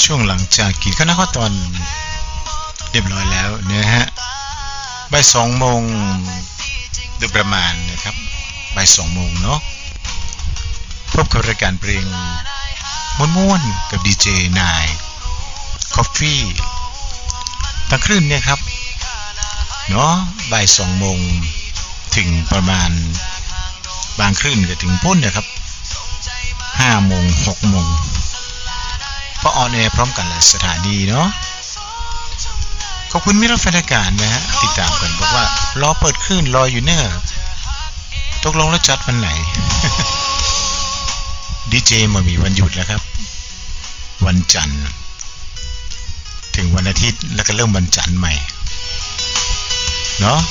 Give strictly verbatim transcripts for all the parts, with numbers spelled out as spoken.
ช่วงหลังจากกินข้าวข้าวตอนเรียบร้อยแล้วนะฮะบ่ายสองโมงโดยประมาณนะครับบ่ายสองโมงเนาะพบกับรายการเพลงม้วนๆกับดีเจนายคอฟฟี่ตั้งคลื่นเนี่ยครับเนาะบ่ายสองโมงถึงประมาณบางคลื่นก็ถึงพ้นนะครับห้าโมงหกโมงเพราะออนแอร์พร้อมกันหลายสถานีเนาะขอบคุณมิตรแฟนรายการนะฮะติดตามกันบอกว่ารอเปิดคลื่นรออยู่เนอะตกลงแล้วจัดวันไหน ดีเจมามีวันหยุดแล้วครับวันจันทร์ถึงวันอาทิตย์แล้วก็เริ่มวันจันทร์ใหม่เนาะ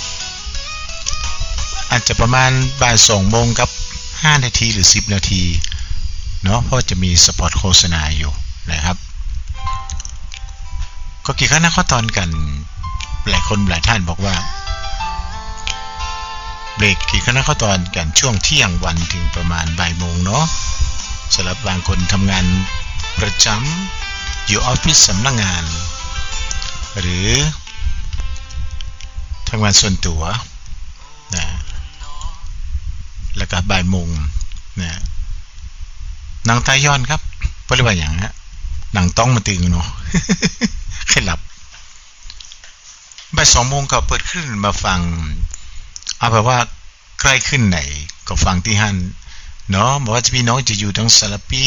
อาจจะประมาณบ่ายสองโมงกับห้านาทีหรือสิบนาทีเนาะเพราะจะมีสปอตโฆษณาอยู่นะครับก็กี่ครั้งนะข้อตอนกันหลายคนหลายท่านบอกว่าเบรกกี่ครั้งนะข้อตอนกันช่วงเที่ยงวันถึงประมาณบ่ายโมงเนาะสำหรับบางคนทำงานประจำอยู่ออฟฟิศสำนักงานหรือทำงานส่วนตัวนะแล้วก็บ่ายโมงนะหนังตายย้อนครับเพราะว่าอย่างฮะหนังต้องมาตึงเนาะ ใครหลับบ่ายสองโมงก็เปิดขึ้นมาฟังเอาแบบว่าใกล้ขึ้นไหนก็ฟังที่ฮั่นเนาะบอกว่าจะพี่น้องจะอยู่ทั้งสารปี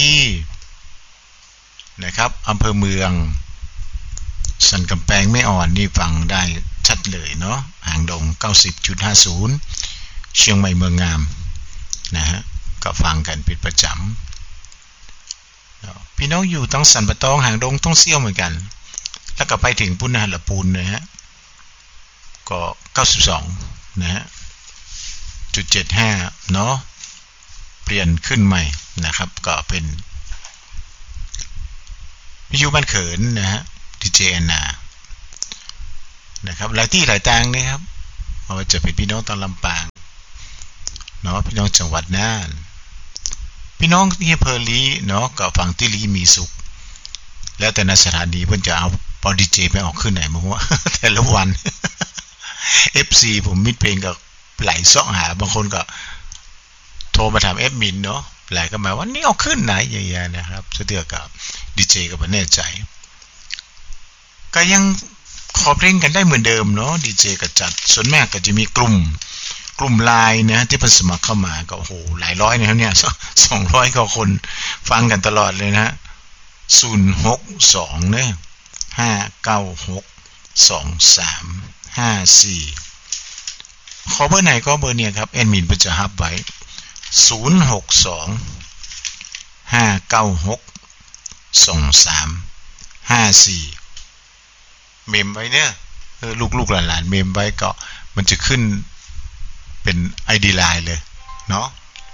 นะครับอำเภอเมืองสันกำแพงไม่อ่อนนี่ฟังได้ชัดเลยเนาะหางดง เก้าสิบจุดห้าศูนย์ เชียงใหม่เมืองงามนะฮะก็ฟังกันเป็นประจำพี่น้องอยู่ตั้งสันปะตองหางดงต้องเซี่ยวเหมือนกันแล้วก็ไปถึงปุณณะละปูนนะฮะก็เก้าสิบสองนะฮะจุดเจ็ดห้าเนาะเปลี่ยนขึ้นใหม่นะครับก็เป็นวิทยุบ้านเขินนะฮะดีเจแอนนานะครับหลายที่หลายทางนะครับว่าจะเป็นพี่น้องตอนลำปางเนาะพี่น้องจังหวัดน่านพี่น้องที่อำเภอลีเนาะก็ฟังที่ลีมีสุขแล้วแต่ในสถานีเพิ่นจะเอาปอดีเจไปออกขึ้นไหนมั้งวะ แต่ละวัน เอฟ ซี ผมมิดเพลงก็ไหลเสาะหาบางคนก็โทรมาถามแอดมินเนาะไหลก็มาว่านี่เอาขึ้นไหนอย่างเงี้ยนะครับเสือกับดีเจก็บ่แน่ใจก็ยังขอเพลงกันได้เหมือนเดิมเนาะดีเจก็จัดส่วนมากก็จะมีกลุ่มกลุ่มไลน์นะที่เพิ่นสมัครเข้ามาก็โอ้โหหลายร้อยนะครับเนี่ยสองร้อยกว่าคนฟังกันตลอดเลยนะศูนย์ หก สองเนี่ยห้า เก้า หก สอง สาม ห้า สี่ขอเบอร์ไหนก็เบอร์เนี่ยครับแอดมินเพิ่นจะฮับไว้ศูนย์ หก สอง ห้า เก้า หก สอง สาม ห้า สี่เมมไว้เนี่ยเออลูกๆหลานๆเมมไว้ก็มันจะขึ้นเป็น ไอ ดี ไลน์เลยเนาะ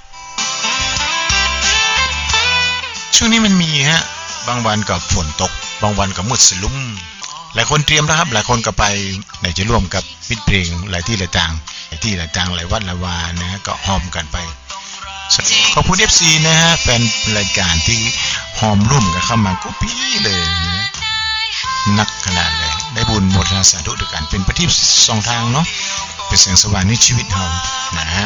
ช่วงนี้มันมีฮะบางวันก็ฝนตกบางวันก็มืดสลุ่มหลายคนเตรียมแล้วครับหลายคนก็ไปไหนจะร่วมกับมิตรเพลงหลายที่หลายต่างหลายที่หลายต่างหลายวัดหลายวานะฮะก็หอมกันไปขอบคุณ เอฟ ซี นะฮะแฟนรายการที่หอมร่วมกันเข้ามาก็ปี้เลยนะนักขนาดเลยได้บุญหมดสาธุด้วยกันเป็นประทีปสองทางเนาะเป็นแสงสว่างในชีวิตเรานะฮะ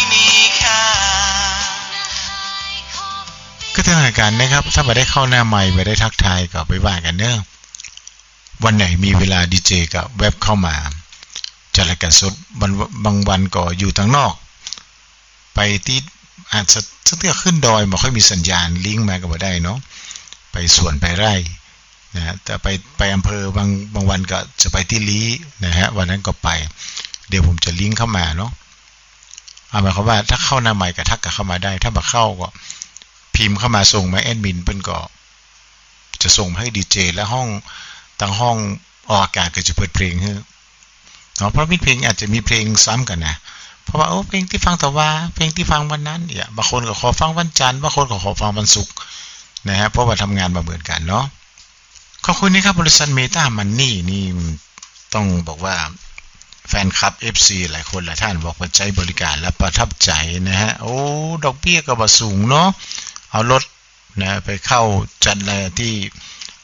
ก็ทางรายการนะครับถ้าไม่ได้เข้าหน้าใหม่ไม่ได้ทักทายก็ไปว่ากันเนอะวันไหนมีเวลาดีเจกับเว็บเข้ามาจัดรายการสดบางวันก็อยู่ทางนอกไปที่อาจจะสักเทื่อขึ้นดอยไม่ค่อยมีสัญญาณลิงก์มาก็บ่ได้เนาะไปสวนไปไร่นะแต่ไปไปอำเภอบางบางวันก็จะไปที่ลีนะฮะวันนั้นก็ไปเดี๋ยวผมจะลิงก์เข้ามาเนาะเอาหมายความว่าถ้าเข้าหน้าใหม่ก็ทักกันเข้ามาได้ถ้าบ่เข้าก็พิมพ์เข้ามาส่งมาแอดมินเพิ่นก็จะส่งให้ดีเจและห้องตั้งห้องออกอากาศก็จะเปิดเพลงให้เนาะเพราะมิดเพลงอาจจะมีเพลงซ้ำกันนะเพราะว่าโอ้เพลงที่ฟังแต่ว่าเพลงที่ฟังวันนั้นเนี่ยบางคนก็ขอฟังวันจันทร์บางคนก็ขอฟังวันศุกร์นะฮะเพราะว่าทำงานมาเหมือนกันเนาะขอบคุณนะครับบริษัทเมตามันนี่นี่ต้องบอกว่าแฟนคลับ เอฟ ซี หลายคนหลายท่านบอกว่าใช้บริการและประทับใจนะฮะโอ้ดอกเบี้ยก็บ่สูงเนาะเอารถนะไปเข้าจัดอะไรที่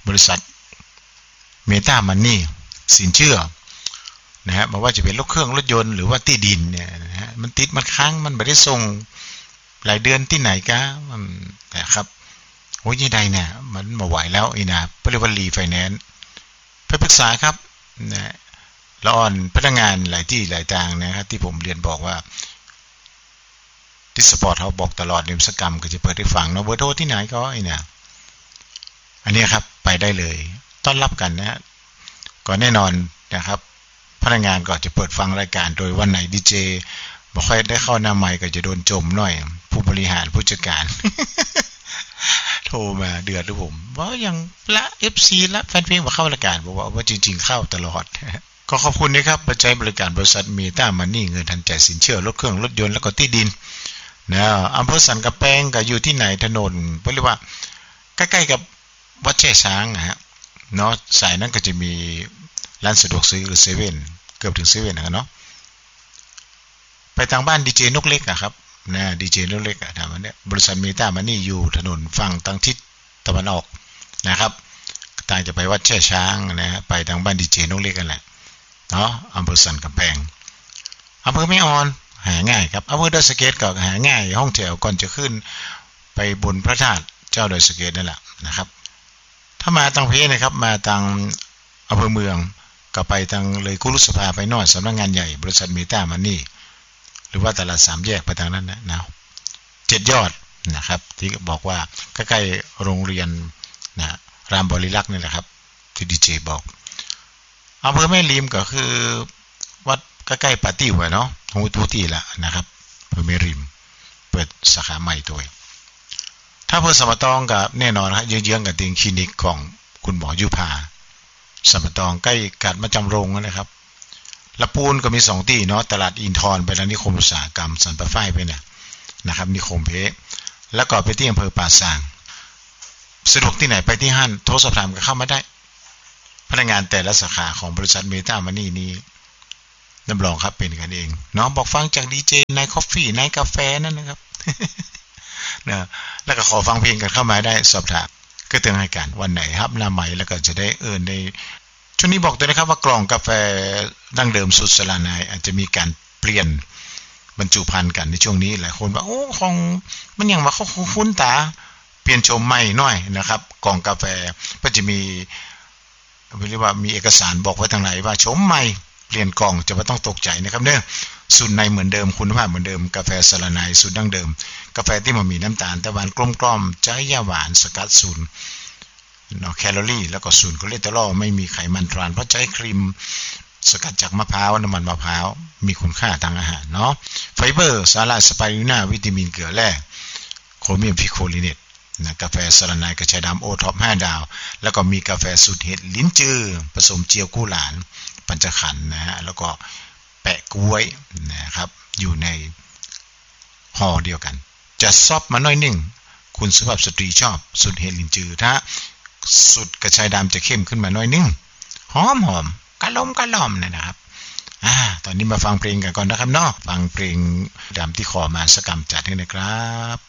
บริษัทเมตามันนี่สินเชื่อนะฮะบอกว่าจะเป็นรถเครื่องรถยนต์หรือว่าที่ดินเนี่ยนะฮะมันติดมันค้างมันไม่ได้ส่งหลายเดือนที่ไหนกะนะครับโอ้ยยังไงเนี่ยมันมาไหวแล้วอีนะเรียกว่ารีไฟแนนซ์ไปปรึกษาครับนะละอ่อนพนักงานหลายที่หลายทางนะครับที่ผมเรียนบอกว่าที่สปอร์ตเขาบอกตลอดในวิศวกรรมก็จะเปิดให้ฟังเนาะเบอร์โทรที่ไหนก็ไอ้เนี่ยอันนี้ครับไปได้เลยต้อนรับกันนะฮะก็แน่นอนนะครับพนักงานก็จะเปิดฟังรายการโดยวันไหนดีเจบ่ค่อยได้เข้าหน้าไมค์ก็จะโดนจมหน่อยผู้บริหารผู้จัดการ โทรมาเดือดหรือผมว่ายังละ เอฟ ซี ละแฟนเพลงมาเข้ารายการบอกว่าว่าจริงๆเข้าตลอด ก็ขอบคุณนะครับมาใช้บริการบริษัทเมตามันนี่เงินทันใจสินเชื่อรถเครื่องรถยนต์แล้วก็ที่ดินนะอำเภอสันกำแพงก็อยู่ที่ไหนถนนเรียกว่าใกล้ๆกับวัดแช่ช้างนะฮะเนาะสายนั้นก็จะมีร้านสะดวกซื้อหรือเซเว่นเกือบถึงเซเว่นนะเนาะไปทางบ้านดีเจนกเล็กอะครับนะดีเจนกเล็กอะทำอันนี้บริษัทเมตามันนี่อยู่ถนนฝั่งทางทิศตะวันออกนะครับต่างจะไปวัดแช่ช้างนะฮะไปทางบ้านดีเจนกเล็กกันแหละเนาะอำเภอสันกำแพงอำเภอแม่ออนหาง่ายครับอำเภอดอยสะเก็ดก็หาง่ายห้องแถวก่อนจะขึ้นไปบนพระธาตุเจ้าดอยสะเก็ดนั่นแหละนะครับถ้ามาทางเพนะครับมาทางอำเภอเมืองก็ไปทางเลยกุลุสภาไปนอดสำนักงานใหญ่บริษัทเมตามันนี่หรือว่าตลาดสามแยกไปทางนั้นนะนะเจ็ดยอดนะครับที่บอกว่าใกล้ๆโรงเรียนนะรามบริลักษ์นี่แหละครับที่ดีเจบอกอำเภอแม่ริมก็คือวัดใกล้ๆปาติ้วเนาะโฮทูตี้ละนะครับอำเภอแม่ริมเปิดสาขาใหม่ตัวถ้าอำเภอสมตองกับแน่นอนครับเยื้องๆกับติงคลินิกของคุณหมอยุพาสมตองใกล้กัดมาจำโรงนะครับละปูนก็มีสองที่เนาะตลาดอินทรไปทางนิคมอุตสาหกรรมสันปะฝ้ายไปเนี่ยนะครับนิคมเพแล้วก็ไปที่อำเภอป่าซางสะดวกที่ไหนไปที่ห้างโทรสอบถามก็เข้ามาได้พนักงานแต่ละสาขาของบริษัทเมตามันนี่นี้รับรองครับเป็นกันเองเนาะบอกฟังจากดีเจในคอฟฟี่ในกาแฟนั่นนะครับ นะแล้วก็ขอฟังเพลงกันเข้ามาได้สอบถามก็เตือนให้กันวันไหนครับหน้าใหม่แล้วก็จะได้เอิญในช่วงนี้บอกด้วยนะครับว่ากล่องกาแฟดั้งเดิมสุดสลานายอาจจะมีการเปลี่ยนบรรจุภัณฑ์กันในช่วงนี้หลายคนว่าโอ้ของมันยังว่าเขาคุ้นตาเปลี่ยนชมใหม่หน่อยนะครับกล่องกาแฟก็จะมีเรียกว่ามีเอกสารบอกไว้ทางไหนว่าชมใหม่เปลี่ยนกล่องจะไม่ต้องตกใจนะครับเนี่ยสูตรในเหมือนเดิมคุณภาพเหมือนเดิมกาแฟสลานายสูตรดั้งเดิมกาแฟที่มันมีน้ำตาลแต่หวานกลมๆใจยาหวานสกัดศูนย์เนาะแคลอรี่แล้วก็ศูนย์คอเลสเตอรอลไม่มีไขมันทรานเพราะใช้ครีมสกัดจากมะพร้าวน้ำมันมะพร้าวมีคุณค่าทางอาหารเนาะไฟเบอร์สาหร่ายสไปรูน่าวิตามินเกลือแร่โครเมียมพิโคลิเนตนะกาแฟสลานายกระชายดำโอท็อปห้าดาวแล้วก็มีกาแฟสูตรเห็ดลิ้นจือผสมเจียวกู้หลานปัญจขันธ์นะฮะแล้วก็แปะกล้วยนะครับอยู่ในห่อเดียวกันจะซอบมาหน่อยนึงคุณสุภาพสตรีชอบสูตรเห็ดลิ้นจือถ้าสูตรกระชายดำจะเข้มขึ้นมาหน่อยนึงหอมหอมกะล่อมกะล่อมนะครับอ่าตอนนี้มาฟังเพลงกันก่อนนะครับเนาะฟังเพลงดำที่ขอมาสกรรมจัดให้นะครับ